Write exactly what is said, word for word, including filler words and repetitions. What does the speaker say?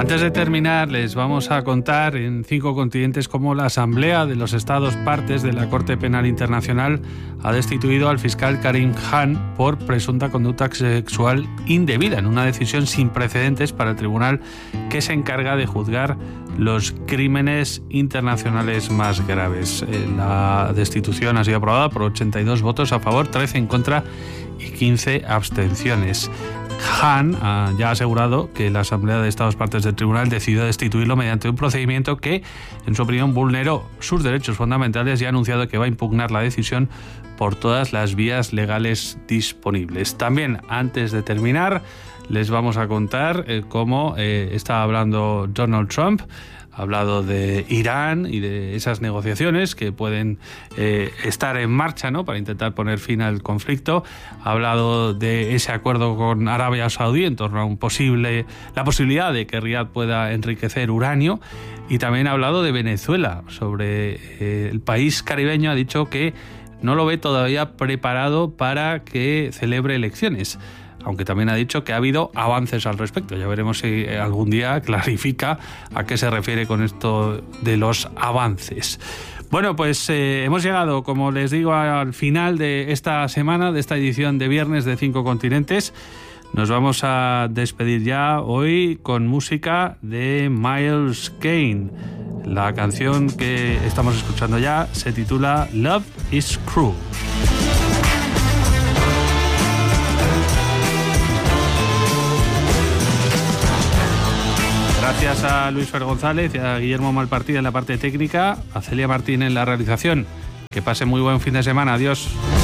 Antes de terminar, les vamos a contar en cinco continentes cómo la Asamblea de los Estados partes de la Corte Penal Internacional ha destituido al fiscal Karim Khan por presunta conducta sexual indebida, en una decisión sin precedentes para el tribunal que se encarga de juzgar los crímenes internacionales más graves. La destitución ha sido aprobada por ochenta y dos votos a favor, trece en contra y quince abstenciones. Khan ha ya asegurado que la Asamblea de Estados partes del tribunal decidió destituirlo mediante un procedimiento que, en su opinión, vulneró sus derechos fundamentales y ha anunciado que va a impugnar la decisión por todas las vías legales disponibles. También, antes de terminar, les vamos a contar eh, cómo eh, está hablando Donald Trump. Ha hablado de Irán y de esas negociaciones que pueden eh, estar en marcha, ¿no?, para intentar poner fin al conflicto. Ha hablado de ese acuerdo con Arabia Saudí en torno a un posible, la posibilidad de que Riad pueda enriquecer uranio. Y también ha hablado de Venezuela. Sobre eh, el país caribeño ha dicho que no lo ve todavía preparado para que celebre elecciones, aunque también ha dicho que ha habido avances al respecto. Ya veremos si algún día clarifica a qué se refiere con esto de los avances. Bueno, pues eh, hemos llegado, como les digo, al final de esta semana, de esta edición de viernes de Cinco Continentes. Nos vamos a despedir ya hoy con música de Miles Kane. La canción que estamos escuchando ya se titula Love is Cruel. Gracias a Luis Fer González y a Guillermo Malpartida en la parte técnica, a Celia Martín en la realización. Que pasen muy buen fin de semana. Adiós.